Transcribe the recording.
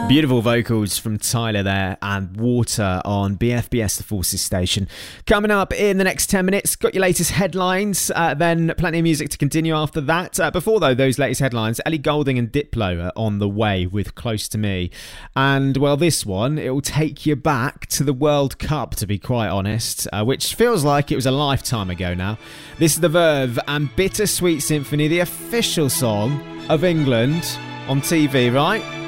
Beautiful vocals from Tyler there, and Water on BFBS, the Forces station. Coming up in the next 10 minutes, got your latest headlines, then plenty of music to continue after that. Before, though, those latest headlines, Ellie Goulding and Diplo are on the way with Close to Me. And, well, this one, it will take you back to the World Cup, to be quite honest, which feels like it was a lifetime ago now. This is The Verve and Bittersweet Symphony, the official song of England on TV, right?